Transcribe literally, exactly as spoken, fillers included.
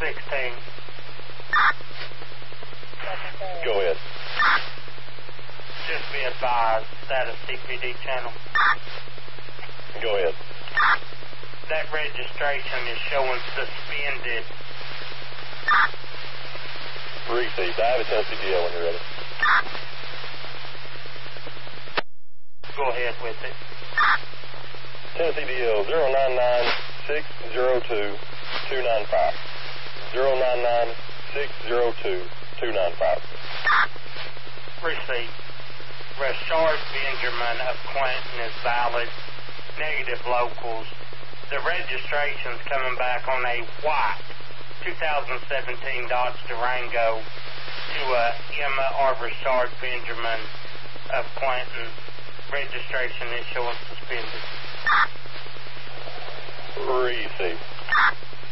sixteen. Go ahead. Just be advised, that is C P D channel. Go ahead. That registration is showing suspended. Received. I have a Tennessee D L when you're ready. Go ahead with it. Tennessee D L zero nine nine six zero two two nine five. zero nine nine six zero two two nine five. Receipt. Rashard Benjamin of Clinton is valid. Negative locals. The registration's coming back on a white two thousand seventeen Dodge Durango to uh, Emma R. Rashard Benjamin of Clinton. Registration is showing suspended. Receive.